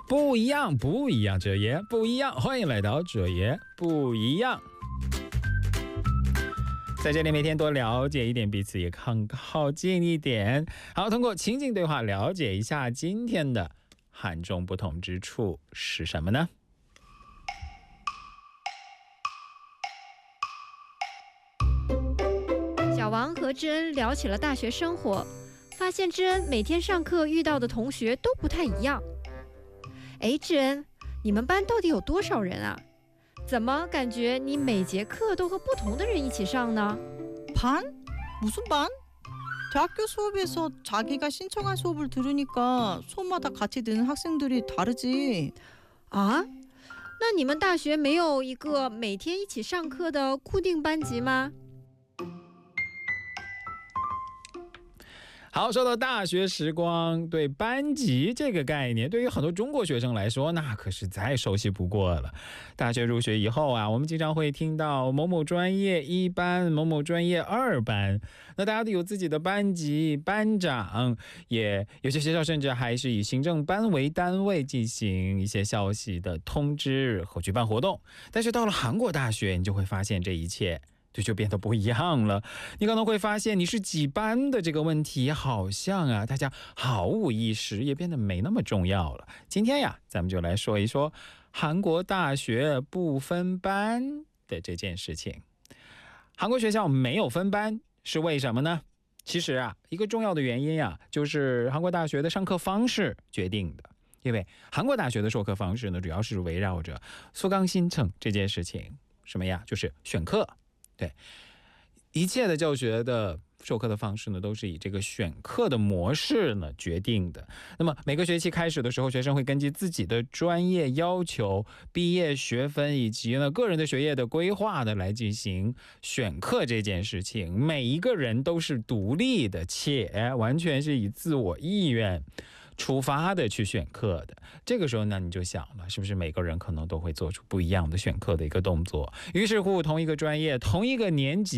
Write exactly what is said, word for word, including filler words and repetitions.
不一样，不一样，这也不一样。欢迎来到这也不一样。在这里每天多了解一点彼此，也更靠近一点。好，通过情景对话了解一下今天的罕重不同之处是什么呢？ 小王和智恩聊起了大学生活，发现智恩每天上课遇到的同学都不太一样。哎，智恩，你们班到底有多少人啊？怎么感觉你每节课都和不同的人一起上呢？ 반? 무슨 반? 대학교 수업에서 자기가 신청한 수업을 들으니까 수업마다 같이 듣는 학생들이 다르지. 啊？那你们大学没有一个每天一起上课的固定班级吗？ 好，说到大学时光，对班级这个概念，对于很多中国学生来说，那可是再熟悉不过了。大学入学以后啊，我们经常会听到某某专业一班，某某专业二班，那大家都有自己的班级、班长，也有些学校甚至还是以行政班为单位进行一些消息的通知和举办活动。但是到了韩国大学，你就会发现这一切这就变得不一样了。你可能会发现你是几班的这个问题好像啊大家毫无意识，也变得没那么重要了。今天呀咱们就来说一说韩国大学不分班的这件事情。韩国学校没有分班是为什么呢？其实啊一个重要的原因啊就是韩国大学的上课方式决定的。因为韩国大学的授课方式呢主要是围绕着수강 신청这件事情。什么呀？就是选课。对，一切的教学的授课的方式呢都是以这个选课的模式呢决定的。那么每个学期开始的时候，学生会根据自己的专业要求、毕业学分以及呢个人的学业的规划的来进行选课这件事情。每一个人都是独立的，且完全是以自我意愿出发的去选课的。这个时候呢你就想了，是不是每个人可能都会做出不一样的选课的一个动作？于是乎同一个专业同一个年级